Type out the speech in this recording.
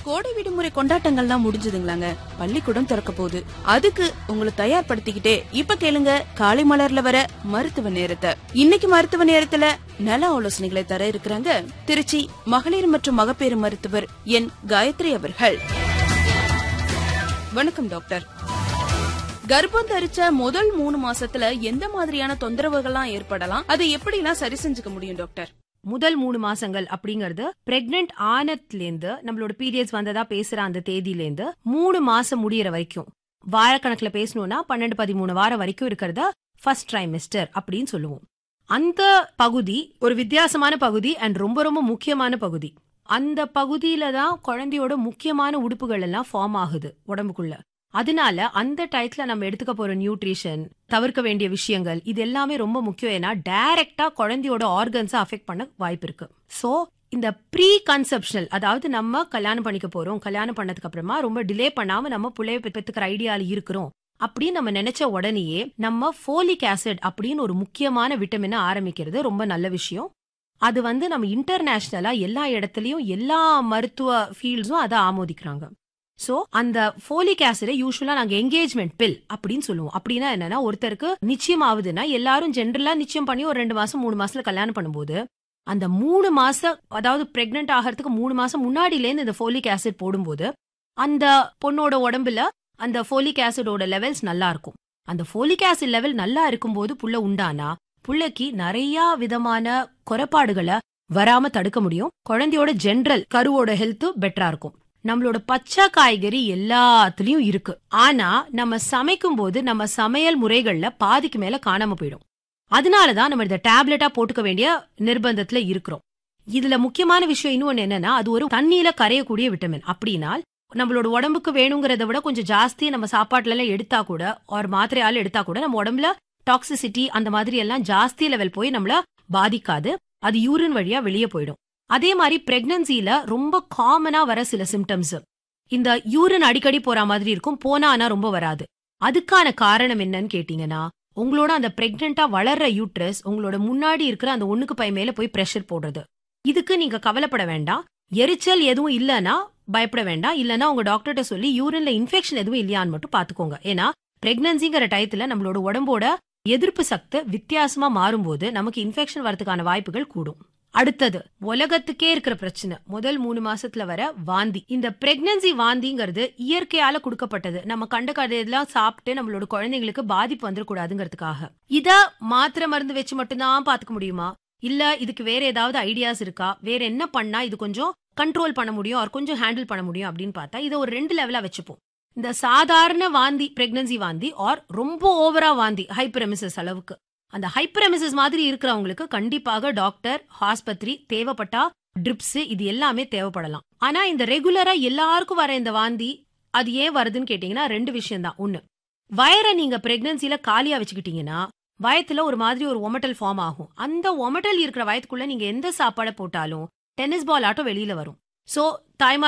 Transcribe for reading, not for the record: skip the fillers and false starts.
கோடை விடுமுறை கொண்டாட்டங்கள்லாம் முடிஞ்சதுங்களாங்க. பள்ளிக்கூடம் திறக்க போகுது. அதுக்கு உங்களை தயார்படுத்திக்கிட்டே இப்ப கேளுங்க காலை மலர்ல வர மருத்துவ நேரத்தை. இன்னைக்கு மருத்துவ நேரத்துல நல ஆலோசனைகளை தர இருக்கிறாங்க திருச்சி மகளிர் மற்றும் மகப்பேறு மருத்துவர் என் காயத்ரி அவர்கள். வணக்கம் டாக்டர். கர்ப்பம் தரிச்ச முதல் 3 மாசத்துல எந்த மாதிரியான தொந்தரவுகள்லாம் ஏற்படலாம், அதை எப்படி எல்லாம் சரி செஞ்சுக்க முடியும் டாக்டர்? முதல் 3 மாசங்கள் அப்படிங்கறது பிரெக்னென்ட் ஆனதுல இருந்து நம்மளோட பீரியட்ஸ் வந்ததா பேசுற அந்த தேதியில இருந்து 3 மாசம் முடியற வரைக்கும், வாரக்கணக்குல பேசணும்னா 12-13 வாரம் வரைக்கும் இருக்கிறத ஃபர்ஸ்ட் ட்ரைமெஸ்டர் அப்படின்னு சொல்லுவோம். அந்த பகுதி ஒரு வித்தியாசமான பகுதி அண்ட் ரொம்ப ரொம்ப முக்கியமான பகுதி. அந்த பகுதியில தான் குழந்தையோட முக்கியமான உடுப்புகள் எல்லாம் ஃபார்ம் ஆகுது உடம்புக்குள்ள. அதனால அந்த டயத்துல நம்ம எடுத்துக்க போற நியூட்ரிஷன், தவிர்க்க வேண்டிய விஷயங்கள், இது எல்லாமே ரொம்ப முக்கியம். ஏன்னா டைரக்டா குழந்தையோட ஆர்கன்ஸை அஃபெக்ட் பண்ண வாய்ப்பு இருக்கு. சோ இந்த ப்ரீ கன்செப்ஷனல், அதாவது நம்ம கல்யாணம் பண்ணிக்க போறோம், கல்யாணம் பண்ணதுக்கு அப்புறமா ரொம்ப டிலே பண்ணாம நம்ம புள்ளைய பெத்துக்கிற ஐடியால இருக்கிறோம் அப்படின்னு நம்ம நினைச்ச உடனேயே நம்ம ஃபோலிக் ஆசிட் அப்படின்னு ஒரு முக்கியமான விட்டமினை ஆரம்பிக்கிறது ரொம்ப நல்ல விஷயம். அது நம்ம இன்டர்நேஷனலா எல்லா இடத்துலயும் எல்லா மருத்துவ ஃபீல்ட்ஸும் அதை ஆமோதிக்கிறாங்க. சோ அந்த ஃபோலிக் ஆசிடை யூசுவலா நாங்க என்கேஜ்மெண்ட் பில் அப்படின்னு சொல்லுவோம். அப்படின்னா என்னன்னா, ஒருத்தருக்கு நிச்சயம் ஆகுதுன்னா எல்லாரும் ஜென்ரலா நிச்சயம் பண்ணி ஒரு 2 மாசம் 3 மாசத்துல கல்யாணம் பண்ணும்போது அந்த 3 மாசம், அதாவது பிரெக்னென்ட் ஆகிறதுக்கு 3 மாசம் முன்னாடில இருந்து இந்த ஃபோலிக் ஆசிட் போடும்போது அந்த பொண்ணோட உடம்புல அந்த ஃபோலிக் ஆசிடோட லெவல்ஸ் நல்லா இருக்கும். அந்த ஃபோலிக் ஆசிட் லெவல் நல்லா இருக்கும்போது புள்ள உண்டானா புள்ளைக்கு நிறைய விதமான குறைபாடுகளை வராம தடுக்க முடியும். குழந்தையோட ஜென்ரல் கருவோட ஹெல்த் பெட்டரா இருக்கும். நம்மளோட பச்சை காய்கறி எல்லாத்துலயும் இருக்கு. ஆனா நம்ம சமைக்கும் போது நம்ம சமையல் முறைகள்ல பாதிக்கு மேல காணாம போயிடும். அதனாலதான் நம்ம இத டேப்லெட்டா போட்டுக்க வேண்டிய நிர்பந்தத்துல இருக்கிறோம். இதுல முக்கியமான விஷயம் இன்னொன்னு என்னன்னா, அது ஒரு தண்ணியில கரையக்கூடிய விட்டமின். அப்படின்னா நம்மளோட உடம்புக்கு வேணுங்கிறத விட கொஞ்சம் ஜாஸ்தி நம்ம சாப்பாட்டுல எல்லாம் எடுத்தா கூட, ஒரு மாத்திரையால எடுத்தா கூட நம்ம உடம்புல டாக்ஸிசிட்டி அந்த மாதிரி எல்லாம் ஜாஸ்தி லெவல் போய் நம்மள பாதிக்காது. அது யூரின் வழியா வெளியே போயிடும். அதே மாதிரி பிரெக்னன்சில ரொம்ப காமனா வர சில சிம்டம்ஸ், இந்த யூரின் அடிக்கடி போற மாதிரி இருக்கும், போனா ஆனா ரொம்ப வராது. அதுக்கான காரணம் என்னன்னு கேட்டீங்கன்னா, உங்களோட அந்த பிரெக்னெண்டா வளர்ற யூட்ரஸ் உங்களோட முன்னாடி இருக்கிற அந்த ஒண்ணுக்கு பை மேல போய் பிரஷர் போடுறது. இதுக்கு நீங்க கவலைப்பட வேண்டாம். எரிச்சல் எதுவும் இல்லன்னா பயப்பட வேண்டாம். இல்லன்னா உங்க டாக்டர்கிட்ட சொல்லி யூரின்ல இன்ஃபெக்ஷன் எதுவும் இல்லையான்னு மட்டும் பாத்துக்கோங்க. ஏன்னா பிரெக்னன்சிங்கிற டயத்துல நம்மளோட உடம்போட எதிர்ப்பு சக்தி வித்தியாசமா மாறும்போது நமக்கு இன்ஃபெக்ஷன் வரதுக்கான வாய்ப்புகள் கூடும். அடுத்தது உலகத்துக்கே இருக்கிற பிரச்சனை, முதல் 3 மாசத்துல வர வாந்தி. இந்த பிரெக்னன்சி வாந்திங்கிறது இயற்கையால கொடுக்கப்பட்டது. நம்ம கண்ட கதையெல்லாம் சாப்பிட்டு நம்மளோட குழந்தைங்களுக்கு பாதிப்பு வந்துடக்கூடாதுங்கிறதுக்காக. இத மாத்திரை மருந்து வச்சு மட்டும்தான் பாத்துக்க முடியுமா, இல்ல இதுக்கு வேற ஏதாவது ஐடியாஸ் இருக்கா, வேற என்ன பண்ணா இது கொஞ்சம் கண்ட்ரோல் பண்ண முடியும், ஒரு கொஞ்சம் ஹேண்டில் பண்ண முடியும் அப்படின்னு பார்த்தா இதை ஒரு 2 லெவலா வச்சுப்போம். இந்த சாதாரண வாந்தி, பிரெக்னன்சி வாந்தி, ஆர் ரொம்ப ஓவரா வாந்தி, ஹைப்பரெமிசிஸ் அளவுக்கு. அந்த ஹைப்பரெமிசிஸ் மாதிரி இருக்கிறவங்களுக்கு கண்டிப்பாக டாக்டர், ஆஸ்பத்திரி, தேவைப்பட்டா ட்ரிப்ஸ், இது எல்லாமே தேவைப்படலாம். ஆனா இந்த ரெகுலரா எல்லாருக்கும் வர இந்த வாந்தி அது ஏன் வருதுன்னு கேட்டீங்கன்னா 2 விஷயம் தான். ஒண்ணு, வயரை நீங்க பிரெக்னன்சில காலியா வச்சுக்கிட்டீங்கன்னா வயத்துல ஒரு மாதிரி ஒரு ஒமட்டல் ஃபார்ம் ஆகும். அந்த ஒமட்டல் இருக்கிற வயத்துக்குள்ள நீங்க எந்த சாப்பாடை போட்டாலும் டென்னிஸ் பால் ஆட்டம் வெளியில வரும். சோ தாய்மார்